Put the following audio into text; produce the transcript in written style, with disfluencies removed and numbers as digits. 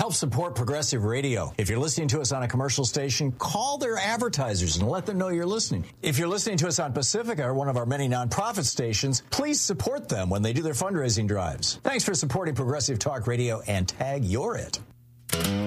Help support Progressive Radio. If you're listening to us on a commercial station, call their advertisers and let them know you're listening. If you're listening to us on Pacifica, or one of our many nonprofit stations, please support them when they do their fundraising drives. Thanks for supporting Progressive Talk Radio, and tag you're it.